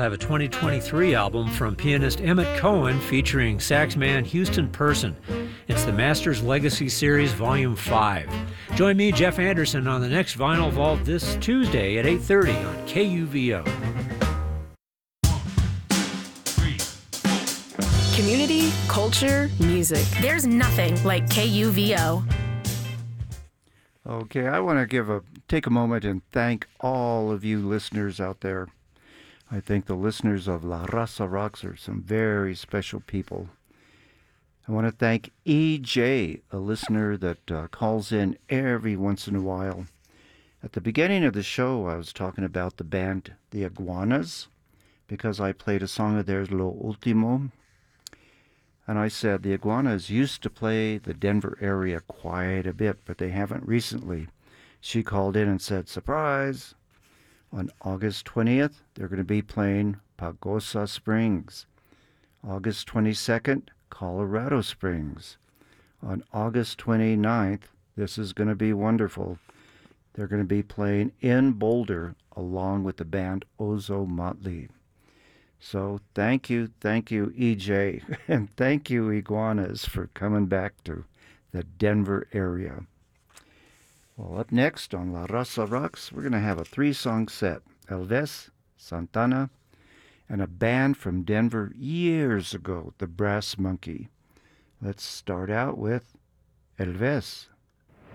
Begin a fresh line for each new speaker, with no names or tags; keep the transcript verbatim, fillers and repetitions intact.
have a twenty twenty-three album from pianist Emmett Cohen featuring saxman Houston Person. It's the Masters Legacy Series Volume five. Join me, Jeff Anderson, on the next Vinyl Vault this Tuesday at eight thirty on K U V O.
Community, culture, music. There's nothing like K U V O.
Okay, I want to give a take a moment and thank all of you listeners out there. I think the listeners of La Raza Rocks are some very special people. I want to thank E J, a listener that uh, calls in every once in a while. At the beginning of the show, I was talking about the band The Iguanas because I played a song of theirs, Lo Ultimo. And I said the Iguanas used to play the Denver area quite a bit, but they haven't recently. She called in and said, surprise! On August twentieth, they're going to be playing Pagosa Springs. August twenty-second, Colorado Springs. On August twenty-ninth, this is going to be wonderful. They're going to be playing in Boulder along with the band Ozo Motley. So thank you, thank you, E J, and thank you, Iguanas, for coming back to the Denver area. Well, up next on La Raza Rocks, we're going to have a three-song set. Elvis, Santana, and a band from Denver years ago, the Brass Monkey. Let's start out with Elvis.